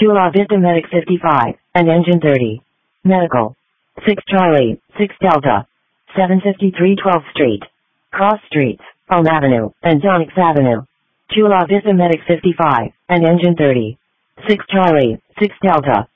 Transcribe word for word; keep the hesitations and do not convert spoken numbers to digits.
Chula Vista Medic fifty-five, and Engine thirty. Medical. six Charlie, six Delta. seven fifty-three twelfth Street. Cross Streets, Elm Avenue, and Donix Avenue. Chula Vista Medic fifty-five, and Engine thirty. six Charlie, six Delta.